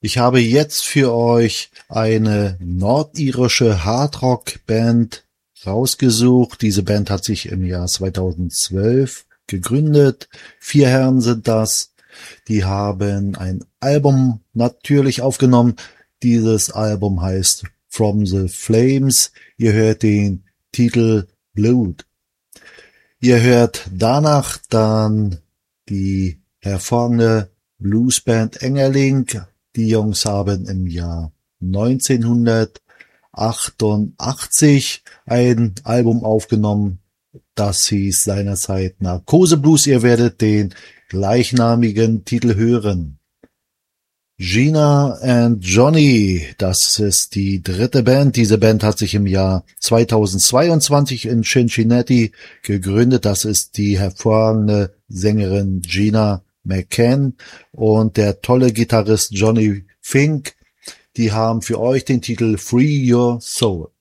Ich habe jetzt für euch eine nordirische Hardrock-Band rausgesucht. Diese Band hat sich im Jahr 2012 gegründet. 4 Herren sind das. Die haben ein Album natürlich aufgenommen. Dieses Album heißt From the Flames. Ihr hört den Titel Blood. Ihr hört danach dann die hervorragende Bluesband Engerling. Die Jungs haben im Jahr 1988 ein Album aufgenommen, das hieß seinerzeit Narkose Blues. Ihr werdet den gleichnamigen Titel hören. Gina and Johnny, das ist die dritte Band. Diese Band hat sich im Jahr 2022 in Cincinnati gegründet. Das ist die hervorragende Sängerin Gina McCann und der tolle Gitarrist Johnny Fink. Die haben für euch den Titel Free Your Soul.